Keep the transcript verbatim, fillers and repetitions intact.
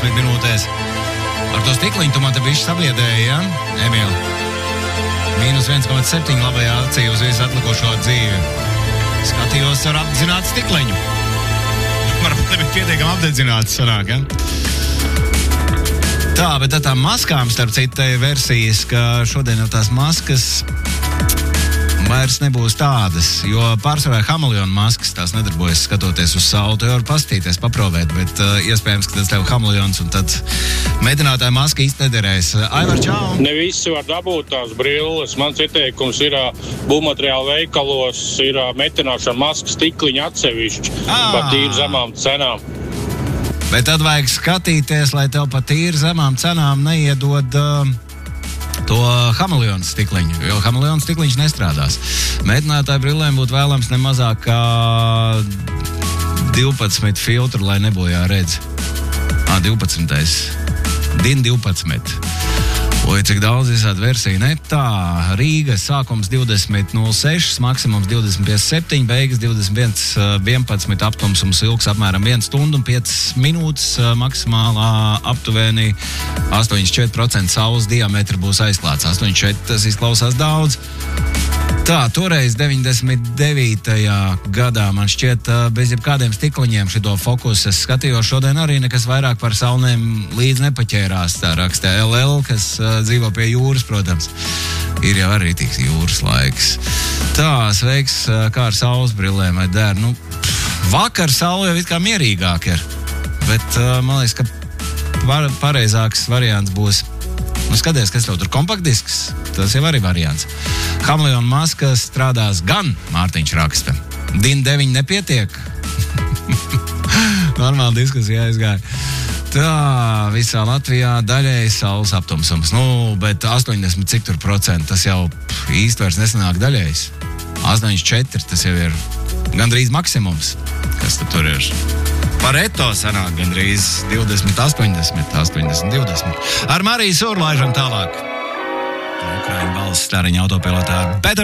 desmit minūtēs. Ar to stikliņu tu man te bišķi sabliedēji, ja, Emīl? Mīnus viens komats septiņi labajā acī uz visu atlikušo dzīvi. Skatījos ar apdedzinātu stikliņu. Varbūt nebija pietiekami apdedzināts sanāk, ja? Tā, bet tā tām maskām, starp citu, te versijas, ka šodien jau tās maskas vairs nebūs tādas, jo pārsvarā hameleona maskas tās nedarbojas skatoties uz sauli. Tu jau var pastīties, paprovēt, bet uh, iespējams, ka tas tev hameleons un tad mēģinātāja maska īsti nederēs. Aivar, čau! Ne visi var dabūt tās brilles. Mans ieteikums ir būvmateriālu veikalos, ir metināšana maskas stikliņa atsevišķi par tīri zemām cenām. Bet tad vajag skatīties, lai tev pa tīri zemām cenām neiedod uh, to hameleona stikliņu, jo hameleona stikliņš nestrādās. Mēģinātāju brillēm būtu vēlams ne mazāk kā divpadsmit filtru, lai nebojā redz. Ā, divpadsmitais. Din divpadsmit. Oi, cik daudz visādi versija, ne? Tā, Rīga sākums divdesmit nulle seši, maksimums divdesmit pieci septiņi, beigas divdesmit viens vienpadsmit, aptumsums ilgs apmēram viena stunda un piecas minūtes, maksimālā aptuveni astoņdesmit četri procenti saules diametra būs aizklāts. astoņdesmit četri, tas izklausās daudz. Tā, toreiz deviņdesmit devītajā gadā man šķiet bez jebkādiem stikliņiem šito fokusu es skatījos, šodien arī nekas vairāk par saulēm līdz nepaķērās, tā rakstē L L, kas uh, dzīvo pie jūras, protams. Ir jau arī tiks jūras laiks. Tā, sveiks, kā ar saules brillēm vai der. Nu, vakar saule jau it kā mierīgāk ir, bet uh, man liekas, ka par, pareizāks variants būs. Nu, skaties, kas tev tur kompaktdisks, tas jau arī variants. Hameleona maska strādās gan, Mārtiņš raksta. Din deviņi nepietiek. Normāla diskusija aizgāja. Tā, visā Latvijā daļēji saules aptumsums. Nu, bet astoņdesmit cik tur procenti, tas jau īsti vairs nesanāk daļējs. astoņdesmit četri, tas jau ir gandrīz maksimums. Kas tad tur ir? Pareto sanāk gandrīz divdesmit astoņdesmit, astoņdesmit divdesmit. Ar Mariju Sūru laižam tālāk. Ukraiņu balss stariņa autopilotā.